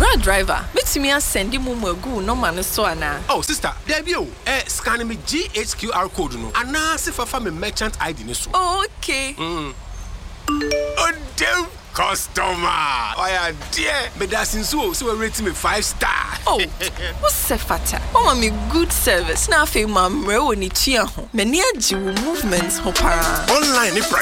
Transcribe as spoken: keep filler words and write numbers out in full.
Car driver, metumi asend mu magu no man so ana. Oh, sister, there be o. Eh, scan me G H Q R code no. Ana se fafa me merchant I D ni so. Oh, okay. Mm. Oh, damn customer. Oh, yeah, dear. Me da sinso so we rate me five star. Oh, what's fata? Oh, me good service. Na fe ma mre woni tua ho. Me ni agi wo movements ho para. Online ni